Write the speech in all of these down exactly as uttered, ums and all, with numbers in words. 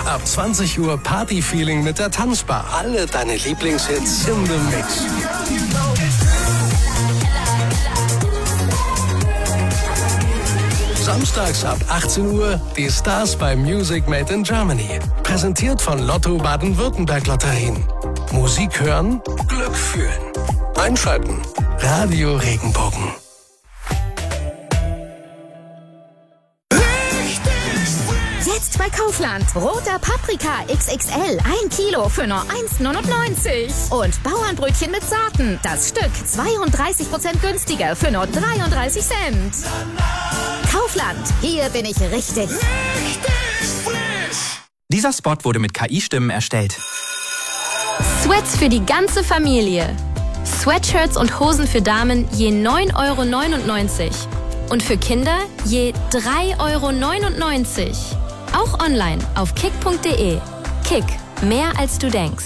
Ab zwanzig Uhr Party-Feeling mit der Tanzbar. Alle deine Lieblingshits in the Mix. Samstags ab achtzehn Uhr die Stars bei Music Made in Germany. Präsentiert von Lotto Baden-Württemberg Lotterien. Musik hören, Glück fühlen. Einschalten. Radio Regenbogen. Jetzt bei Kaufland. Roter Paprika X X L. Ein Kilo für nur eins neunundneunzig. Und Bauernbrötchen mit Saaten. Das Stück zweiunddreißig Prozent günstiger für nur dreiunddreißig Cent. Kaufland. Hier bin ich richtig. Richtig frisch. Dieser Spot wurde mit K I-Stimmen erstellt. Sweats für die ganze Familie. Sweatshirts und Hosen für Damen je neun Euro neunundneunzig. Und für Kinder je drei Euro neunundneunzig. Auch online auf kick punkt de. Kick, mehr als du denkst.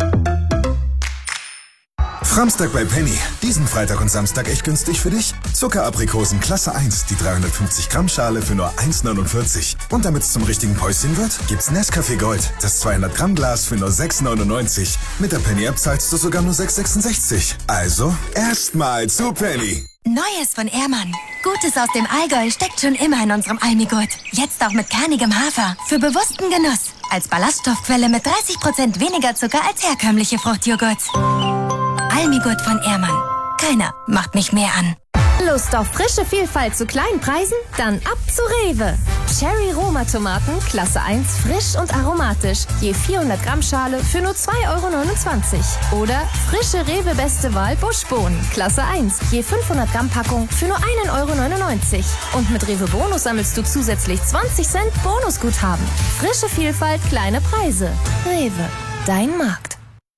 Framstag bei Penny. Diesen Freitag und Samstag echt günstig für dich. Zuckeraprikosen Klasse eins, die dreihundertfünfzig Gramm Schale für nur eins neunundvierzig. Und damit es zum richtigen Päuschen wird, gibt's Nescafé Gold, das zweihundert Gramm Glas für nur sechs neunundneunzig. Mit der Penny App zahlst du sogar nur sechs sechsundsechzig. Also, erstmal zu Penny. Neues von Ehrmann. Gutes aus dem Allgäu steckt schon immer in unserem Almigurt. Jetzt auch mit kernigem Hafer. Für bewussten Genuss. Als Ballaststoffquelle mit dreißig Prozent weniger Zucker als herkömmliche Fruchtjoghurts. Almigurt von Ehrmann. Keiner macht mich mehr an. Lust auf frische Vielfalt zu kleinen Preisen? Dann ab zu Rewe. Cherry Roma Tomaten, Klasse eins, frisch und aromatisch. Je vierhundert Gramm Schale für nur zwei Euro neunundzwanzig. Oder frische Rewe Beste Wahl Buschbohnen, Klasse eins. Je fünfhundert Gramm Packung für nur ein Euro neunundneunzig. Und mit Rewe Bonus sammelst du zusätzlich zwanzig Cent Bonusguthaben. Frische Vielfalt, kleine Preise. Rewe, dein Markt.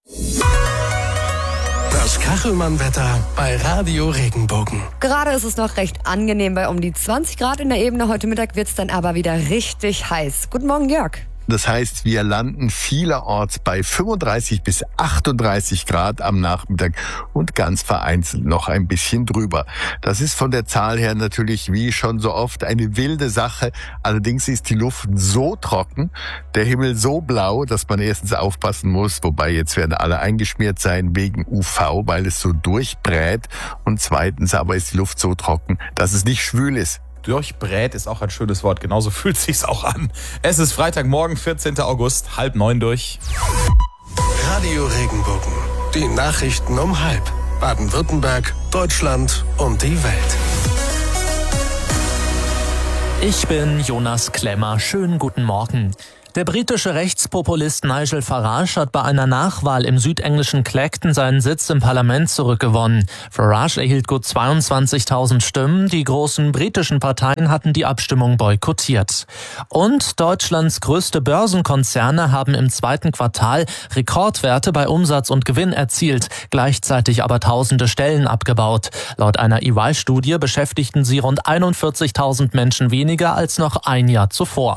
Das Kachelmann-Wetter bei Radio Regenbogen. Gerade ist es noch recht angenehm bei um die zwanzig Grad in der Ebene. Heute Mittag wird es dann aber wieder richtig heiß. Guten Morgen, Jörg. Das heißt, wir landen vielerorts bei fünfunddreißig bis achtunddreißig Grad am Nachmittag und ganz vereinzelt noch ein bisschen drüber. Das ist von der Zahl her natürlich wie schon so oft eine wilde Sache. Allerdings ist die Luft so trocken, der Himmel so blau, dass man erstens aufpassen muss, wobei jetzt werden alle eingeschmiert sein wegen U V, weil es so durchbrät. Und zweitens aber ist die Luft so trocken, dass es nicht schwül ist. Durchbrät ist auch ein schönes Wort. Genauso fühlt sich's auch an. Es ist Freitagmorgen, vierzehnten August, halb neun durch. Radio Regenbogen. Die Nachrichten um halb. Baden-Württemberg, Deutschland und die Welt. Ich bin Jonas Klemmer. Schönen guten Morgen. Der britische Rechtspopulist Nigel Farage hat bei einer Nachwahl im südenglischen Clacton seinen Sitz im Parlament zurückgewonnen. Farage erhielt gut zweiundzwanzigtausend Stimmen. Die großen britischen Parteien hatten die Abstimmung boykottiert. Und Deutschlands größte Börsenkonzerne haben im zweiten Quartal Rekordwerte bei Umsatz und Gewinn erzielt, gleichzeitig aber tausende Stellen abgebaut. Laut einer E Y-Studie beschäftigten sie rund einundvierzigtausend Menschen weniger als noch ein Jahr zuvor.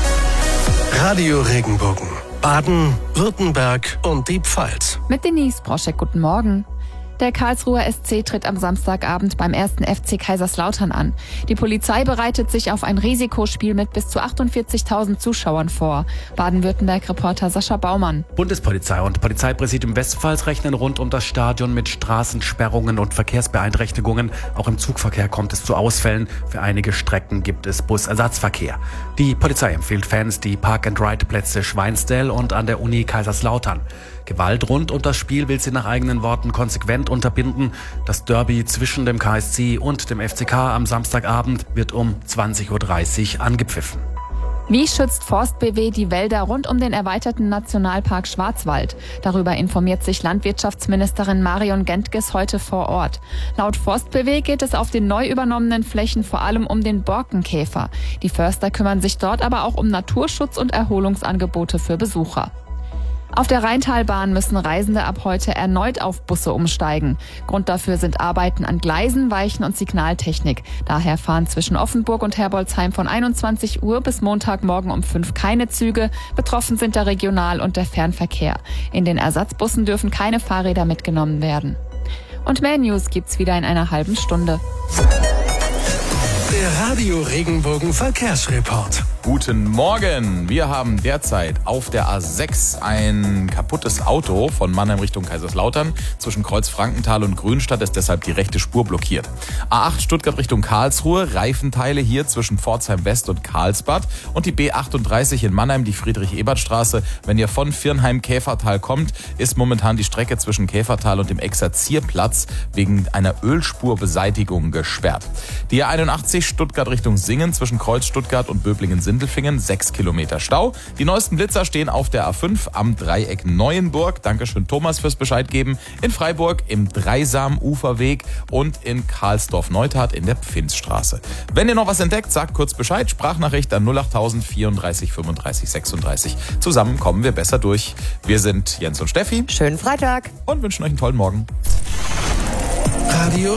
Radio Regenbogen. Baden, Württemberg und die Pfalz. Mit Denise Broschek, guten Morgen. Der Karlsruher S C tritt am Samstagabend beim ersten F C Kaiserslautern an. Die Polizei bereitet sich auf ein Risikospiel mit bis zu achtundvierzigtausend Zuschauern vor. Baden-Württemberg-Reporter Sascha Baumann. Bundespolizei und Polizeipräsidium Westpfalz rechnen rund um das Stadion mit Straßensperrungen und Verkehrsbeeinträchtigungen. Auch im Zugverkehr kommt es zu Ausfällen. Für einige Strecken gibt es Busersatzverkehr. Die Polizei empfiehlt Fans die Park-and-Ride-Plätze Schweinsdell und an der Uni Kaiserslautern. Gewalt rund um das Spiel will sie nach eigenen Worten konsequent unterbinden. Das Derby zwischen dem K S C und dem F C K am Samstagabend wird um zwanzig Uhr dreißig angepfiffen. Wie schützt Forst B W die Wälder rund um den erweiterten Nationalpark Schwarzwald? Darüber informiert sich Landwirtschaftsministerin Marion Gentges heute vor Ort. Laut Forst B W geht es auf den neu übernommenen Flächen vor allem um den Borkenkäfer. Die Förster kümmern sich dort aber auch um Naturschutz und Erholungsangebote für Besucher. Auf der Rheintalbahn müssen Reisende ab heute erneut auf Busse umsteigen. Grund dafür sind Arbeiten an Gleisen, Weichen und Signaltechnik. Daher fahren zwischen Offenburg und Herbolzheim von einundzwanzig Uhr bis Montagmorgen um fünf keine Züge. Betroffen sind der Regional- und der Fernverkehr. In den Ersatzbussen dürfen keine Fahrräder mitgenommen werden. Und mehr News gibt's wieder in einer halben Stunde. Der Radio Regenbogen Verkehrsreport. Guten Morgen. Wir haben derzeit auf der A sechs ein kaputtes Auto von Mannheim Richtung Kaiserslautern. Zwischen Kreuz-Frankenthal und Grünstadt ist deshalb die rechte Spur blockiert. A acht Stuttgart Richtung Karlsruhe, Reifenteile hier zwischen Pforzheim West und Karlsbad. Und die B achtunddreißig in Mannheim, die Friedrich-Ebert-Straße. Wenn ihr von Viernheim-Käfertal kommt, ist momentan die Strecke zwischen Käfertal und dem Exerzierplatz wegen einer Ölspurbeseitigung gesperrt. Die A einundachtzig Stuttgart Richtung Singen zwischen Kreuz Stuttgart und Böblingen-Sindelfingen, sechs Kilometer Stau. Die neuesten Blitzer stehen auf der A fünf am Dreieck Neuenburg. Dankeschön Thomas fürs Bescheid geben. In Freiburg im Dreisam-Uferweg und in Karlsdorf-Neustadt in der Pfinzstraße. Wenn ihr noch was entdeckt, sagt kurz Bescheid. Sprachnachricht an null acht null null vierunddreißig fünfunddreißig sechsunddreißig. Zusammen kommen wir besser durch. Wir sind Jens und Steffi. Schönen Freitag. Und wünschen euch einen tollen Morgen. Radio